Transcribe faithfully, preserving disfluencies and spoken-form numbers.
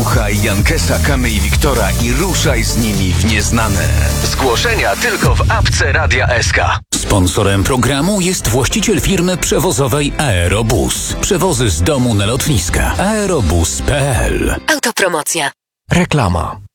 Słuchaj Jankesa, Kamy i Wiktora i ruszaj z nimi w nieznane. Zgłoszenia tylko w apce Radia S K. Sponsorem programu jest właściciel firmy przewozowej Aerobus. Przewozy z domu na lotniska. aerobus kropka p l. Autopromocja. Reklama.